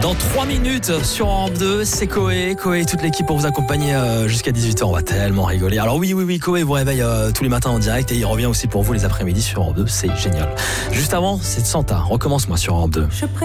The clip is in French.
Dans 3 minutes sur Europe 2, c'est Coé et toute l'équipe pour vous accompagner jusqu'à 18h. On va tellement rigoler. Alors oui, Coé vous réveille tous les matins en direct et il revient aussi pour vous les après-midi sur Europe 2. C'est génial. Juste avant, c'est Santa. Recommence-moi sur Europe 2.